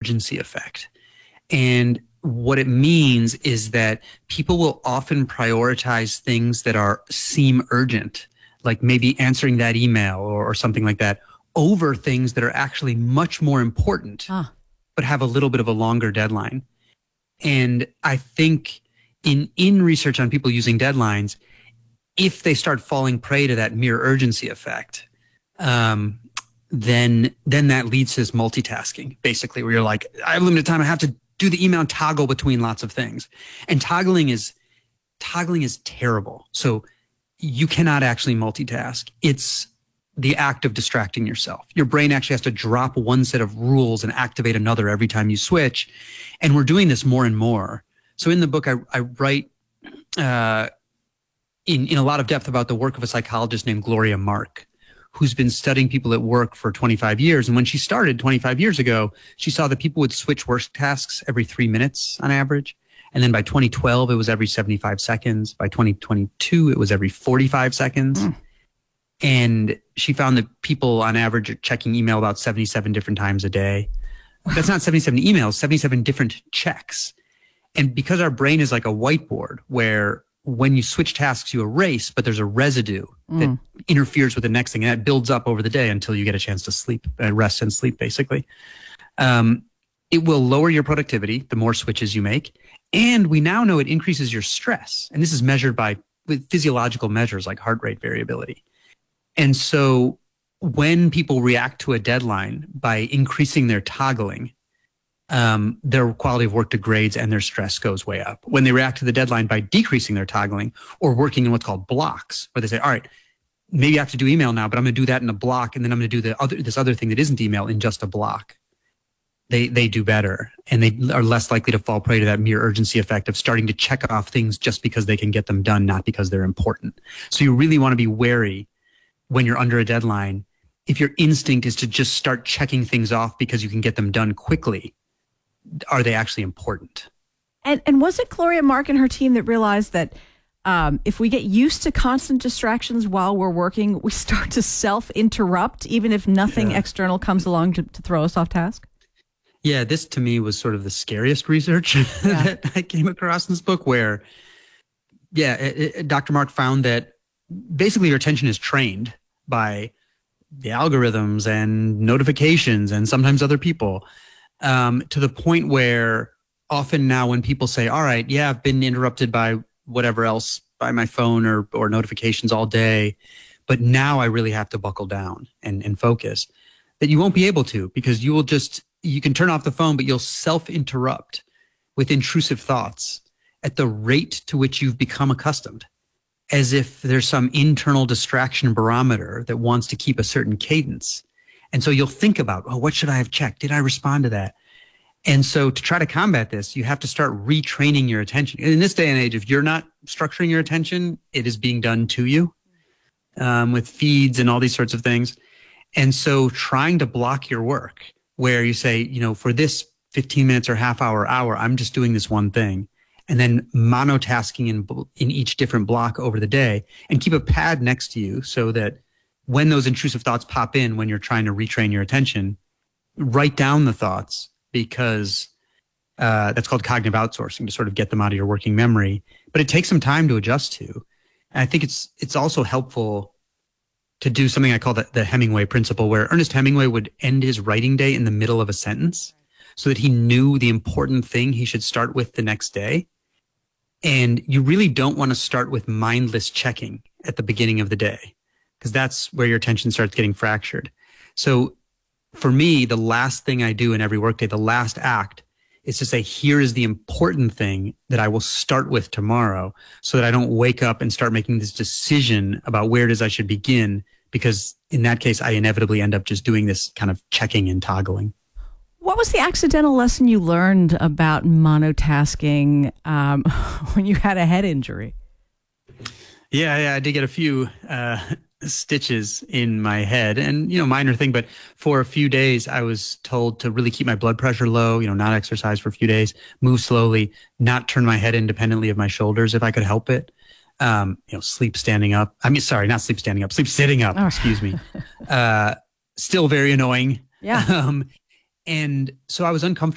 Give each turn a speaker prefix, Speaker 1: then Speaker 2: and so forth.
Speaker 1: urgency effect. And what it means is that people will often prioritize things that seem urgent, like maybe answering that email or something like that, over things that are actually much more important, but have a little bit of a longer deadline. And I think in research on people using deadlines, if they start falling prey to that mere urgency effect, then that leads to this multitasking, basically, where you're like, I have limited time. I have to do the email and toggle between lots of things. And toggling is terrible. So you cannot actually multitask. It's the act of distracting yourself. Your brain actually has to drop one set of rules and activate another every time you switch. And we're doing this more and more. So in the book, I write in a lot of depth about the work of a psychologist named Gloria Mark, who's been studying people at work for 25 years. And when she started 25 years ago, she saw that people would switch work tasks every 3 minutes on average. And then by 2012, it was every 75 seconds. By 2022, it was every 45 seconds. And she found that people on average are checking email about 77 different times a day. That's not 77 emails, 77 different checks. And because our brain is like a whiteboard where when you switch tasks, you erase, but there's a residue that interferes with the next thing, and that builds up over the day until you get a chance to sleep, rest and sleep, basically. It will lower your productivity the more switches you make. And we now know it increases your stress. And this is measured with physiological measures like heart rate variability. And so when people react to a deadline by increasing their toggling, their quality of work degrades and their stress goes way up. When they react to the deadline by decreasing their toggling or working in what's called blocks, where they say, all right, maybe I have to do email now, but I'm going to do that in a block. And then I'm going to do this other thing that isn't email in just a block. They do better, and they are less likely to fall prey to that mere urgency effect of starting to check off things just because they can get them done, not because they're important. So you really want to be wary when you're under a deadline. If your instinct is to just start checking things off because you can get them done quickly, are they actually important?
Speaker 2: And was it Gloria Mark and her team that realized that if we get used to constant distractions while we're working, we start to self-interrupt, even if nothing external comes along to throw us off task?
Speaker 1: Yeah, this to me was sort of the scariest research that I came across in this book, where, Dr. Mark found that basically your attention is trained by the algorithms and notifications and sometimes other people, to the point where often now when people say, all right, I've been interrupted by whatever else, by my phone or notifications all day, but now I really have to buckle down and focus, that you won't be able to, because you can turn off the phone, but you'll self-interrupt with intrusive thoughts at the rate to which you've become accustomed, as if there's some internal distraction barometer that wants to keep a certain cadence. And so you'll think about, what should I have checked? Did I respond to that? And so to try to combat this, you have to start retraining your attention. In this day and age, if you're not structuring your attention, it is being done to you with feeds and all these sorts of things. And so trying to block your work, where you say, for this 15 minutes or half hour, I'm just doing this one thing, and then monotasking in each different block over the day, and keep a pad next to you so that when those intrusive thoughts pop in, when you're trying to retrain your attention, write down the thoughts, because that's called cognitive outsourcing, to sort of get them out of your working memory. But it takes some time to adjust to. And I think it's also helpful to do something I call the Hemingway principle, where Ernest Hemingway would end his writing day in the middle of a sentence so that he knew the important thing he should start with the next day. And you really don't want to start with mindless checking at the beginning of the day, because that's where your attention starts getting fractured. So for me, the last thing I do in every workday, the last act, is to say, here is the important thing that I will start with tomorrow, so that I don't wake up and start making this decision about where it is I should begin, because in that case, I inevitably end up just doing this kind of checking and toggling.
Speaker 2: What was the accidental lesson you learned about monotasking when you had a head injury?
Speaker 1: Yeah, I did get a few stitches in my head, and minor thing, but for a few days I was told to really keep my blood pressure low, not exercise for a few days, move slowly, not turn my head independently of my shoulders if I could help it. Sleep standing up. Not sleep standing up, sleep sitting up, excuse me. Still very annoying.
Speaker 2: Yeah.
Speaker 1: And so I was uncomfortable